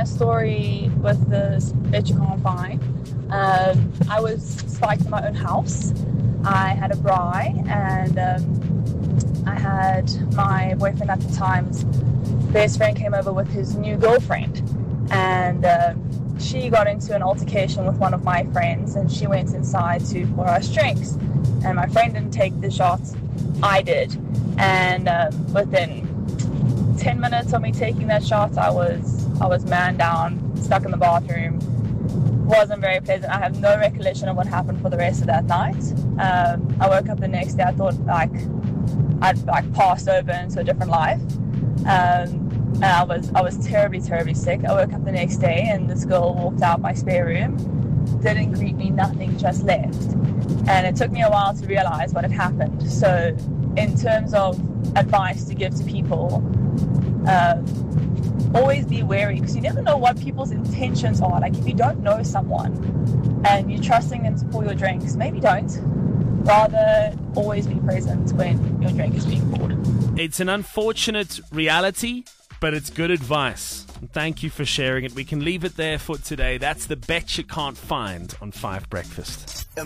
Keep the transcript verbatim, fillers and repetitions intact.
story with this bitch you can't find. Um, I was spiked in my own house. I had a braai, and um, I had my boyfriend at the time's best friend came over with his new girlfriend, and um, she got into an altercation with one of my friends, and she went inside to pour us drinks, and my friend didn't take the shots, I did, and um, within ten minutes of me taking that shot, I was I was man down, stuck in the bathroom. Wasn't very pleasant. I have no recollection of what happened for the rest of that night. Um, I woke up the next day. I thought like I'd like passed over into a different life. Um, and I was I was terribly terribly sick. I woke up the next day and this girl walked out my spare room, didn't greet me, nothing, just left. And it took me a while to realize what had happened. So in terms of advice to give to people, um, always be wary, because you never know what people's intentions are. Like if you don't know someone and you're trusting them to pour your drinks, maybe don't. Rather always be present when your drink is being poured. It's an unfortunate reality, but it's good advice. Thank you for sharing it. We can leave it there for today. That's the Bet You Can't Find on Five Breakfast.